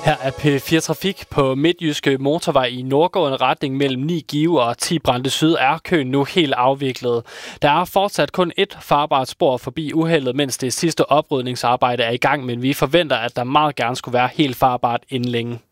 Her er P4 Trafik på Midtjyske Motorvej i nordgående retning mellem 9 Give og 10 Brande Syd er køen nu helt afviklet. Der er fortsat kun et farbart spor forbi uheldet, mens det sidste oprydningsarbejde er i gang, men vi forventer, at der meget gerne skulle være helt farbart inden længe.